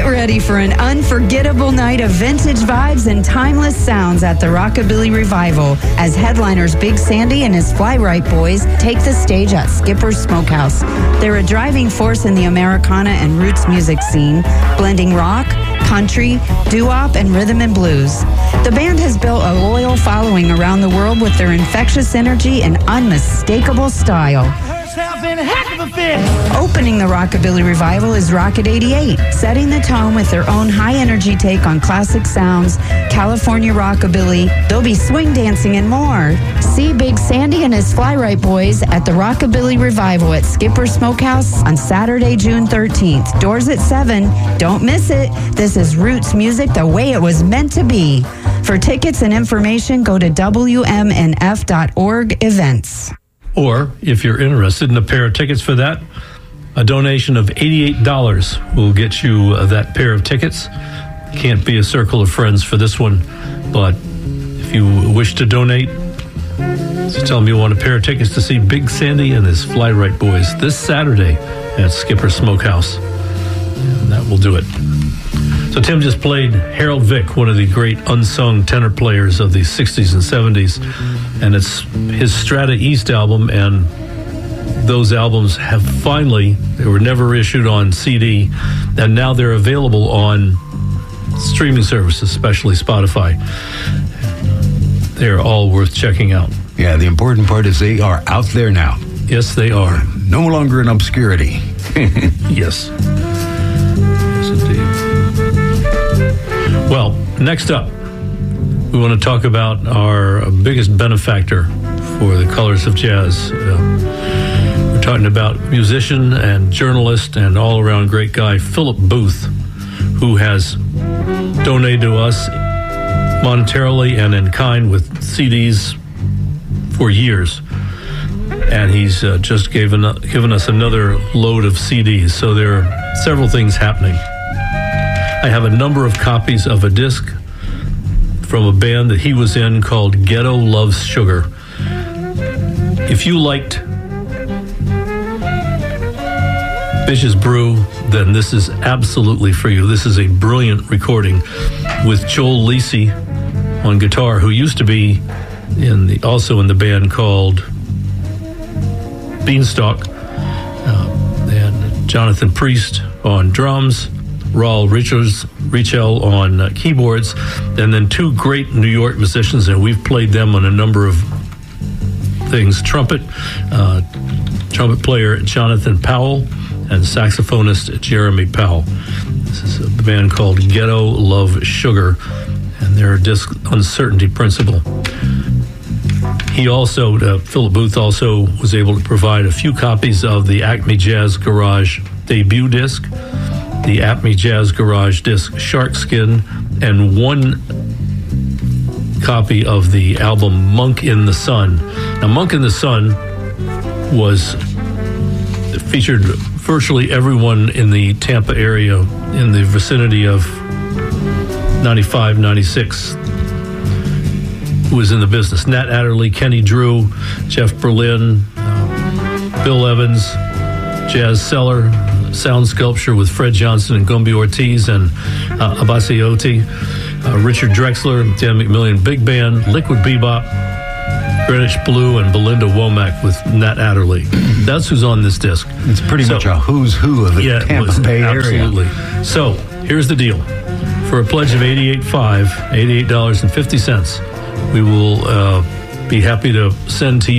ready for an unforgettable night of vintage vibes and timeless sounds at the Rockabilly Revival as headliners Big Sandy and his Fly Right Boys take the stage at Skipper's Smokehouse. They're a driving force in the Americana and roots music scene, blending rock, country, doo-wop, and rhythm and blues. The band has built a loyal following around the world with their infectious energy and unmistakable style. Opening the Rockabilly Revival is Rocket 88, setting the tone with their own high-energy take on classic sounds, California rockabilly. They'll be swing dancing and more. See Big Sandy and his Fly Right Boys at the Rockabilly Revival at Skipper's Smokehouse on Saturday, June 13th. Doors at 7. Don't miss it. This is roots music the way it was meant to be. For tickets and information, go to WMNF.org events. Or, if you're interested in a pair of tickets for that, a donation of $88 will get you that pair of tickets. Can't be a circle of friends for this one, but if you wish to donate, just tell them you want a pair of tickets to see Big Sandy and his Fly Right Boys this Saturday at Skipper's Smokehouse. And that will do it. So Tim just played Harold Vick, one of the great unsung tenor players of the 60s and 70s, and it's his Strata East album, and those albums have finally, they were never issued on CD, and now they're available on streaming services, especially Spotify. They're all worth checking out. Yeah, the important part is they are out there now. Yes, they are. No longer in obscurity. Yes. Yes, indeed. Well, next up, we want to talk about our biggest benefactor for the Colors of Jazz. We're talking about musician and journalist and all-around great guy, Philip Booth, who has donated to us monetarily and in kind with CDs for years. And he's just given us another load of CDs. So there are several things happening. I have a number of copies of a disc from a band that he was in called Ghetto Loves Sugar. If you liked Bitches Brew, then this is absolutely for you. This is a brilliant recording with Joel Lisi on guitar, who used to be also in the band called Beanstalk, and Jonathan Priest on drums, Raul Richel on keyboards, and then two great New York musicians, and we've played them on a number of things. Trumpet player Jonathan Powell and saxophonist Jeremy Powell. This is a band called Ghetto Love Sugar, and their disc Uncertainty Principle. He also, Philip Booth also was able to provide a few copies of the Acme Jazz Garage debut disc, the Acme Jazz Garage disc Sharkskin, and one copy of the album Monk in the Sun. Now, Monk in the Sun featured virtually everyone in the Tampa area in the vicinity of 95, 96 who was in the business. Nat Adderley, Kenny Drew, Jeff Berlin, Bill Evans, Jazz Cellar, Sound Sculpture with Fred Johnson and Gumby Ortiz and Abasi Oti, Richard Drexler, Dan McMillian Big Band, Liquid Bebop, Greenwich Blue, and Belinda Womack with Nat Adderley. That's who's on this disc. It's pretty much a who's who of the Tampa Bay area. Absolutely. So, here's the deal. For a pledge of $88.50, we will be happy to send to you